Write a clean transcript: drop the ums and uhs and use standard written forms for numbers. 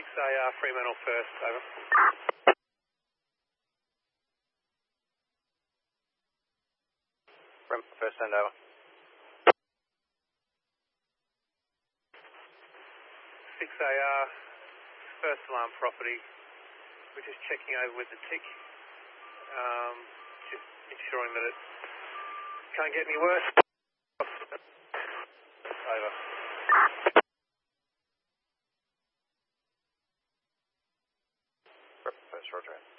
6AR Fremantle first, over. First send over. 6AR, first alarm property. We're just checking over with the tick. Just ensuring that it can't get any worse. Over. First, roger.